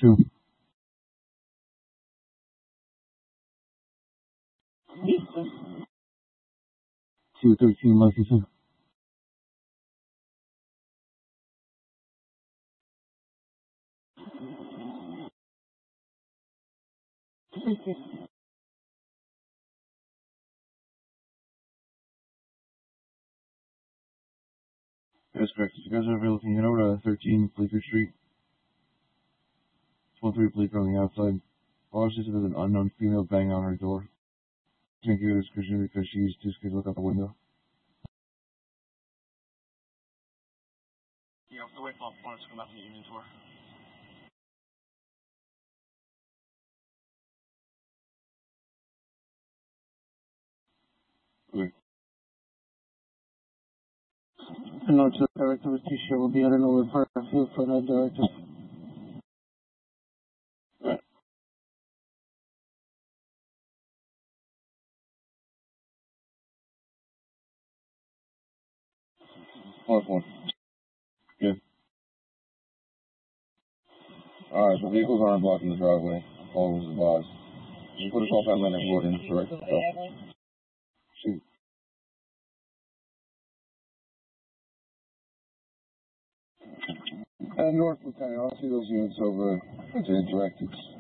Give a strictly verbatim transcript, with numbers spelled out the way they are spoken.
two. two thirteen Lexington. That's correct. You guys are looking head over to thirteen Bleecker Street. It's one three Bleecker on the outside. Obviously, there's an unknown female banging on her door. Can't give you a description because she's too scared to look out the window. Yeah, the wait for opponents to come out from the Union Tour. Okay. The note to the director of the T-shirt will be under no part of the for the director. Right. One one. Good. Alright, the vehicles aren't blocking the driveway. All was advised. You put us off that Leonard Road in direct stuff. Shoot. Uh, North Lieutenant, I'll see those units over to direct. It's